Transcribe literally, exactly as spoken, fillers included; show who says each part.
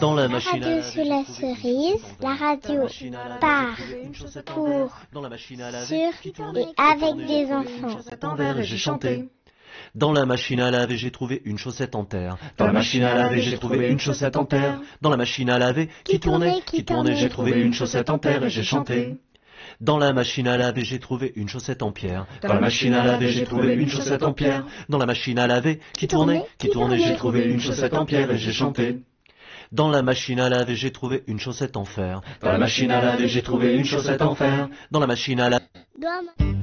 Speaker 1: Dans la
Speaker 2: La
Speaker 1: machine à
Speaker 2: radio
Speaker 1: laver,
Speaker 2: sur la
Speaker 1: j'ai trouvé une
Speaker 2: cerise,
Speaker 1: chaussette en
Speaker 2: la
Speaker 1: verre. Dans
Speaker 2: radio
Speaker 1: machine à laver,
Speaker 2: part
Speaker 1: j'ai trouvé une chaussette en
Speaker 2: pour,
Speaker 1: verre. Dans la machine à laver,
Speaker 2: sur
Speaker 1: qui tournait,
Speaker 2: et
Speaker 1: qui
Speaker 2: avec
Speaker 1: tournait, j'ai
Speaker 2: des
Speaker 1: trouvé une
Speaker 2: enfants.
Speaker 1: chaussette en verre et j'ai chanté. Dans la machine à laver, j'ai trouvé une chaussette en terre. Dans la machine à laver, j'ai trouvé une chaussette en terre. Dans la machine à laver, qui tournait, qui tournait, j'ai trouvé une chaussette en terre et j'ai chanté. Dans la machine à laver, j'ai trouvé une chaussette en pierre. Dans la machine à laver, j'ai trouvé une chaussette en pierre. Dans la machine à laver, qui tournait, qui tournait, j'ai trouvé une chaussette en pierre et j'ai chanté. Dans la machine à laver, j'ai trouvé une chaussette en fer. Dans la machine à laver, j'ai trouvé une chaussette en fer. Dans la machine à laver.